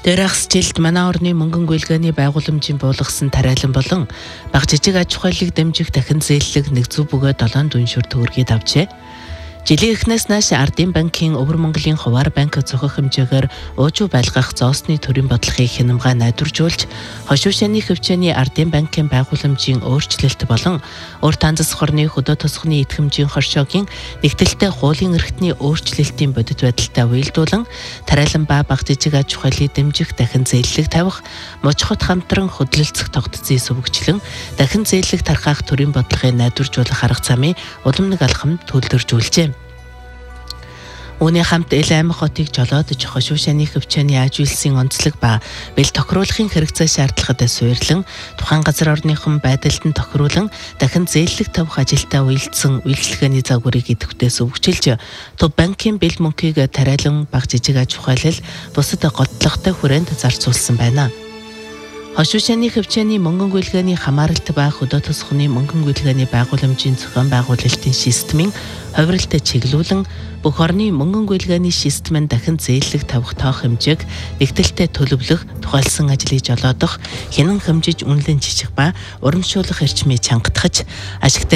Дээрх жилд манай орны мөнгөн гүйлгээний байгууламжийн буулгасан тариалан болон бага жижиг аж ахуйлыг дэмжих дахин зээллэг нэг зөв бөгөөд 7 дүншүр төгрөгийг авчээ. Жилийн эхнээс нааш Ардын банкын Өвөр Монголын хуваар банк зохих хэмжээгээр уужуу байлгах зоосны төрийн бодлогыг хянамга найдваржуулж, хошуушааны хөвчөөний Ардын банкын байгууламжийн өөрчлөлт болон урт танзас хорны хөдөө тосгоны идэвхжийн хоршоогийн нэгдэлтэй хуулийн эрхтний өөрчлөлтийн бодит байдалтай уялдуулан тариалан ба бага жижиг аж ахуйлыг дэмжих дахин зээллэг тавих, мужихот хамтран хөдөлгөлцөх тогтцын сүвгчлэн дахин зээллэг тархаах төрийн бодлогыг найдваржуулах арга замын улам нэг алхам төлөвлөжүүлжээ. Үүний хамт Эл аймаг хотыг жолоодж хошуушааны хөвчөөний аж үйлсийн онцлог ба бэл тохируулахын хэрэгцээ шаардлагатай суйрлан тухайн газар орныхон байдалд нь тохируулан дахин зээллэг тавих ажилдаа уялдсан үйлчлэгээний загварыг идэвхтэй сүвгчилж, төв банкын бэл мөнхийг тариалан бага жижиг аж ахуйлал бусад готлогтой хүрээнд зарцуулсан байна. Хошуушааны хөвчөөний мөнгөн гүйлгээний хамааралт ба хөдөө тосгоны мөнгөн гүйлгээний байгууламжийн зохион байгуулалтын системийн хувиралтай чиглүүлэн бүх орны мөнгөн гүйлгээний системэнд дахин зээллэг тавих тоох хэмжээг нэгдэлтэй төлөвлөх, тухайлсан ажлыг жолоодох, хянан хэмжиж үнэлэн жижиг ба урамшуулах эрчмийг чангатгаж, ашигтай